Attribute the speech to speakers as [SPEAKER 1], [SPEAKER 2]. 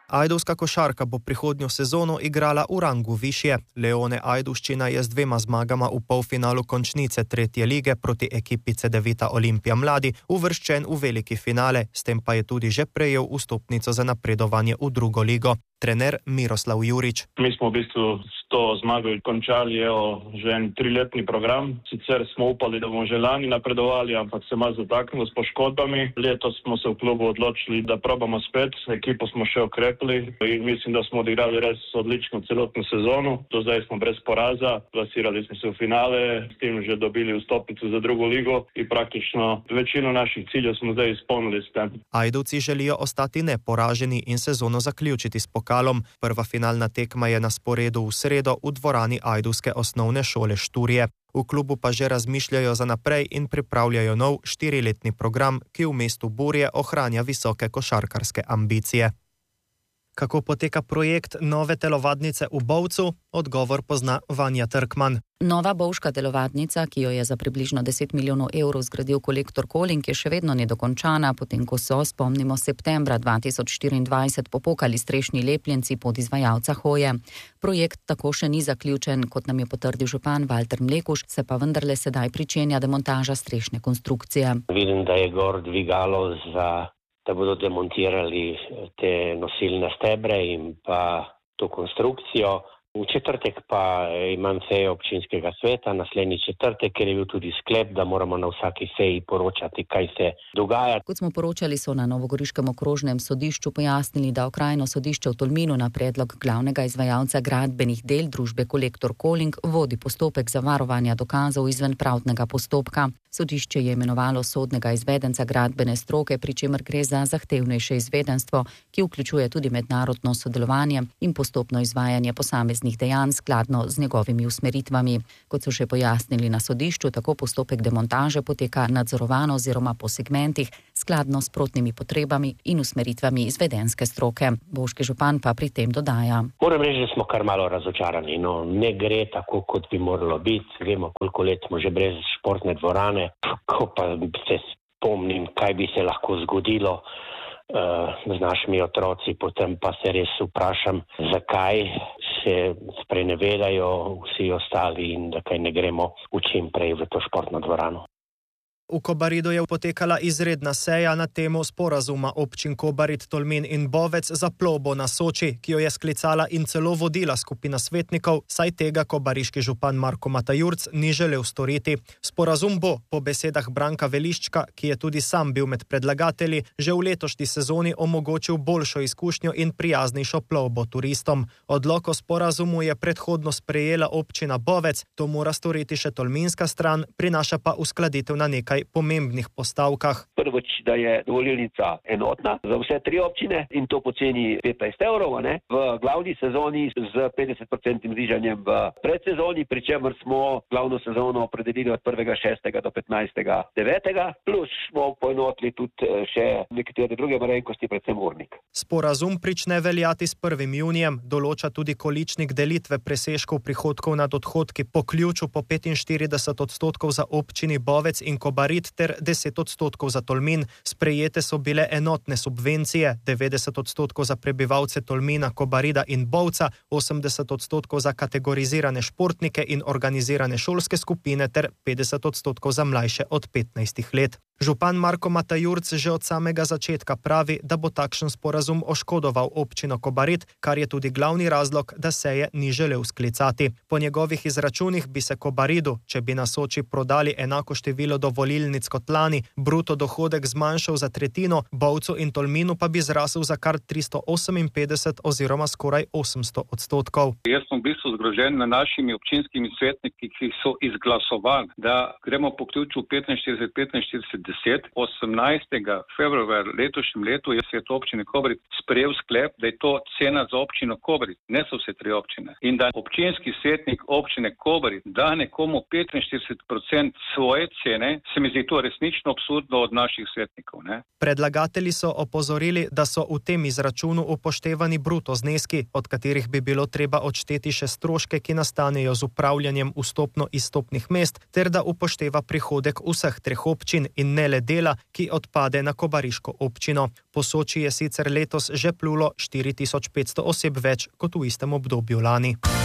[SPEAKER 1] Ajdovska košarka bo prihodnjo sezono igrala v rangu višje. Leone Ajdovščina je z 2 zmagama v polfinalu končnice 3. lige proti ekipi Cedevita Olimpija Mladi uvrščen v veliki finale, s tem pa je tudi že prejel vstopnico za napredovanje v drugo ligo. Trener Miroslav Jurič.
[SPEAKER 2] Mi smo v bistvu s to zmago končali že en 3-letni program. Sicer smo upali, da bomo že lani napredovali, ampak se malo zataknilo s poškodbami. Letos smo se v klubu odločili, da probamo spet. Ekipo smo še okrepili in mislim, da smo odigrali res odlično celotno sezono. Do zdaj smo brez poraza, plasirali smo se v finale, s tem že dobili vstopnico za drugo ligo in praktično večino naših ciljev smo zdaj izpolnili s tem.
[SPEAKER 1] Ajdovci želijo ostati neporaženi in sezono zaključiti s pokalom. Prva finalna tekma je na sporedu v sredo v dvorani ajdovske osnovne šole Šturje. V klubu pa že razmišljajo za naprej in pripravljajo nov 4-letni program, ki v mestu Burje ohranja visoke košarkarske ambicije. Kako poteka projekt nove telovadnice v Bovcu? Odgovor pozna Vanja Trkman.
[SPEAKER 3] Nova bovška telovadnica, ki jo je za približno 10 milijonov evrov zgradil Kolektor Koling, je še vedno nedokončana, potem ko so, spomnimo, septembra 2024 popokali strešni lepljenci podizvajalca hoje. Projekt tako še ni zaključen, kot nam je potrdil župan Valter Mlekuš, se pa vendarle sedaj pričenja demontaža strešne konstrukcije.
[SPEAKER 4] Vidim, da je gor dvigalo da bodo demontirali te nosilne stebre in pa to konstrukcijo. V četrtek pa imam sejo občinskega sveta, naslednji četrtek, ker je bil tudi sklep, da moramo na vsaki seji poročati, kaj se dogaja.
[SPEAKER 3] Kot smo poročali, so na Novogoriškem okrožnem sodišču pojasnili, da okrajno sodišče v Tolminu na predlog glavnega izvajalca gradbenih del družbe Kolektor Koling vodi postopek za varovanja dokazov izven pravdnega postopka. Sodišče je imenovalo sodnega izvedenca gradbene stroke, pri čemer gre za zahtevnejše izvedenstvo, ki vključuje tudi mednarodno sodelovanje in postopno izvajanje posameznih dejanj skladno z njegovimi usmeritvami. Kot so še pojasnili na sodišču, tako postopek demontaže poteka nadzorovano oziroma po segmentih, skladno s sprotnimi potrebami in usmeritvami izvedenske stroke. Bovški župan pa pri tem dodaja.
[SPEAKER 4] Moram reči, da smo kar malo razočarani. Ne gre tako, kot bi moralo biti. Vemo, koliko let smo že brez športne dvorane. Ko pa se spomnim, kaj bi se lahko zgodilo z našimi otroci, potem pa se res vprašam, zakaj se sprenevedajo vsi ostali in da kaj ne gremo v čim prej v to športno dvorano.
[SPEAKER 1] V Kobaridu je potekala izredna seja na temo sporazuma občin Kobarid, Tolmin in Bovec za plovbo na Soči, ki jo je sklicala in celo vodila skupina svetnikov, saj tega kobariški župan Marko Matajurc ni želel storiti. Sporazum bo, po besedah Branka Veliščka, ki je tudi sam bil med predlagatelji, že v letošnji sezoni omogočil boljšo izkušnjo in prijaznejšo plovbo turistom. Odlok o sporazumu je predhodno sprejela občina Bovec, to mora storiti še tolminska stran, prinaša pa uskladitev na nekaj pomembnih postavkah.
[SPEAKER 5] Prvič, da je dovolilnica enotna za vse 3 občine in to po ceni 15 evrov, v glavni sezoni z 50% znižanjem v predsezoni, pri čemer smo glavno sezono opredelili od 1.6. do 15.9. plus smo poenotili tudi še nekatere druge malenkosti, predvsem urnik.
[SPEAKER 1] Sporazum prične veljati s 1. junijem, določa tudi količnik delitve presežkov prihodkov nad odhodki po ključu po 45% za občini Bovec in Kobarid ter 10% za Tolmin. Sprejete so bile enotne subvencije, 90% za prebivalce Tolmina, Kobarida in Bovca, 80% za kategorizirane športnike in organizirane šolske skupine ter 50% za mlajše od 15 let. Župan Marko Matajurc že od samega začetka pravi, da bo takšen sporazum oškodoval občino Kobarid, kar je tudi glavni razlog, da seje ni želel sklicati. Po njegovih izračunih bi se Kobaridu, če bi na Soči prodali enako število dovolilnic kot lani, bruto dohodek zmanjšal za tretjino, Bovcu in Tolminu pa bi zrasel za kar 358 oziroma skoraj 800%.
[SPEAKER 6] Jaz sem v bistvu zgrožen na našimi občinskimi svetniki, ki so izglasovali, da gremo po ključu 45-45-10. 18. februarja letošnjem letu je svet občine Kobarid sprejel sklep, da je to cena za občino Kobarid, ne so vse 3 občine. In da občinski svetnik občine Kobarid da nekomu 45% svoje cene, se mi zdi to resnično absurdno od naših svetnikov.
[SPEAKER 1] Predlagatelji so opozorili, da so v tem izračunu upoštevani bruto zneski, od katerih bi bilo treba odšteti še stroške, ki nastanejo z upravljanjem vstopno-izstopnih mest, ter da upošteva prihodek vseh 3 občin in ne le dela, ki odpade na kobariško občino. Po Soči je sicer letos že plulo 4500 oseb več kot v istem obdobju lani.